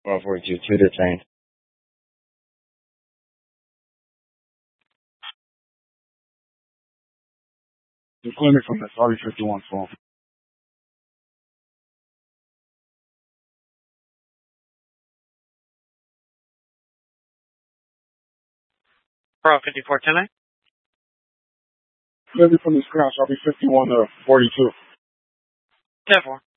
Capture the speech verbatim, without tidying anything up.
twelve forty-two, two detained. The clinic from the Sorry fifty-one phone. Pro fifty-four ten nine. Clinic from the scratch, I'll be fifty-one to forty-two. ten four.